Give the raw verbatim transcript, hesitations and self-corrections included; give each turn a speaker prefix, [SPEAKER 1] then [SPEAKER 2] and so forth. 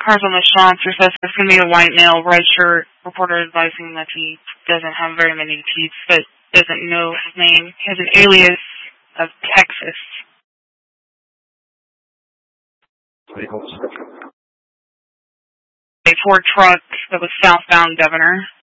[SPEAKER 1] cars on the shots. Or says it's going to be a white male, red shirt. Reporter advising that he doesn't have very many teeth, but doesn't know his name. He has an alias of Texas. A Ford truck that was southbound Governor.